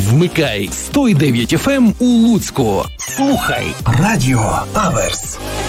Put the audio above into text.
Вмикай 109 FM у Луцьку. Слухай Радіо Аверс.